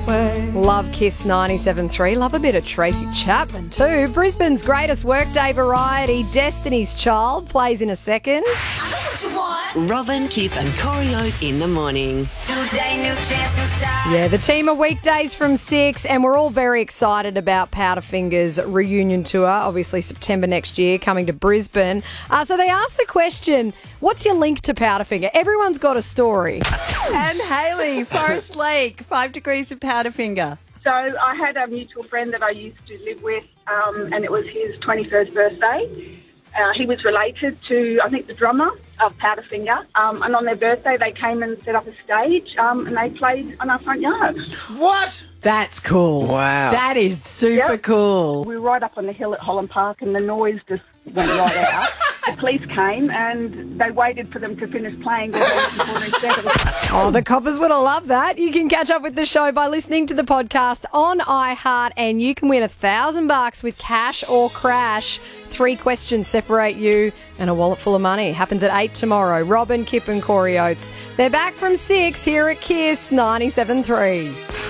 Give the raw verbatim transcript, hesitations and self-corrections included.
way. Love Kiss ninety-seven point three. Love a bit of Tracy Chapman too. Brisbane's greatest workday variety, Destiny's Child, plays in a second. I know what you want. Robin, Kip and Corey Oates in the morning. New day, new chance, new style. Yeah, the team are weekdays from six, and we're all very excited about Powderfinger's reunion tour, obviously September next year, coming to Brisbane. Uh, so they asked the question, what's your link to Powderfinger? Everyone's got a story. And Hayley, Forest Lake, five degrees of Powderfinger. So I had a mutual friend that I used to live with, um, and it was his twenty-first birthday. Uh, he was related to, I think, the drummer of Powderfinger. Um, and on their birthday, they came and set up a stage, um, and they played on our front yard. What? That's cool. Wow. That is super Yep. cool. We were right up on the hill at Holland Park, and the noise just went right out. The police came, and they waited for them to finish playing before they settled. Oh, the coppers would have loved that. You can catch up with the show by listening to the podcast on iHeart, and you can win a thousand bucks with cash or crash. Three questions separate you and a wallet full of money. Happens at eight tomorrow. Robin, Kip and Corey Oates. They're back from six here at Kiss ninety-seven point three.